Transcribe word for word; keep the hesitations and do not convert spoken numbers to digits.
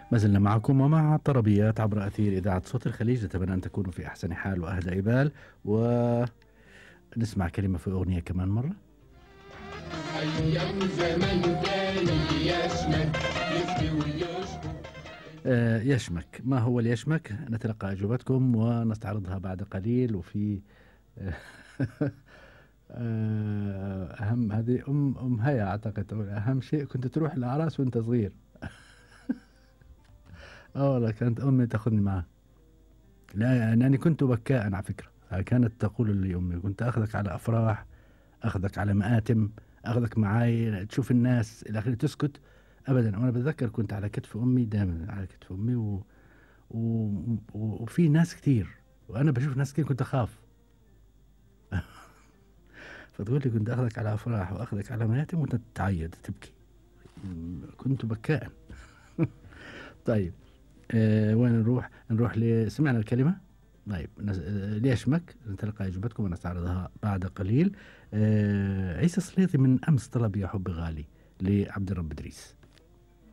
ما زلنا معكم ومع طربيات عبر أثير إذاعة صوت الخليج. نتمنى أن تكونوا في أحسن حال وأهدى بال، ونسمع كلمة في أغنية كمان مرة. أيام زمان كان يشمك يسقي ويشكو. آه يشمك، ما هو اليشمك؟ نتلقى أجوبتكم ونستعرضها بعد قليل. وفي آه آه، أهم هذه أم أم هيا أعتقد تقول أهم شيء كنت تروح الأعراس وأنت صغير. اه والله كانت أمي تأخذني معها، لا لأني كنت بكاء على فكرة. كانت تقول لي أمي كنت أخذك على أفراح، أخذك على مآتم، أخذك معاي تشوف الناس إلى آخره، تسكت أبدا. وأنا بتذكر كنت على كتف أمي، دائما على كتف أمي و... و... و... وفي ناس كثير، وأنا بشوف ناس كثير كنت أخاف. فتقول لي كنت أخذك على أفراح وأخذك على مآتم وأنت تعيط تبكي. كنت بكاء. طيب، آه وين نروح؟ نروح ل سمعنا الكلمة. طيب نس... آه ليشمك، نتلقى إجابتكم ونستعرضها بعد قليل. آه عيسى السليطي من أمس طلب يا حب غالي لعبد الرب إدريس.